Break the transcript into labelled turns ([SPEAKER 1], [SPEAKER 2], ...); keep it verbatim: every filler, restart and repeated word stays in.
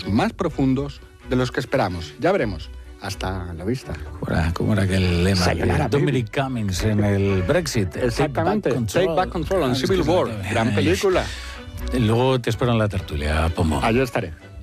[SPEAKER 1] más profundos de los que esperamos. Ya veremos. Hasta la vista.
[SPEAKER 2] ¿Cómo era aquel lema
[SPEAKER 1] Sayonara,
[SPEAKER 2] de Dominic Cummings en el Brexit?
[SPEAKER 1] Exactamente. Take Back Control, Take Back Control en Civil War. Gran película.
[SPEAKER 2] Luego te espero en la tertulia, Pomo.
[SPEAKER 1] Allí estaré.